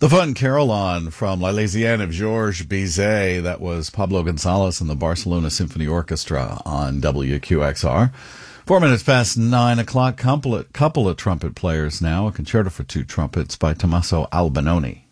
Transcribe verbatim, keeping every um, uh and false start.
The Fun Carillon from La Louisiane of Georges Bizet. That was Pablo Gonzalez and the Barcelona Symphony Orchestra on W Q X R. Four minutes past nine o'clock. Couple of, couple of trumpet players now. A concerto for two trumpets by Tommaso Albinoni.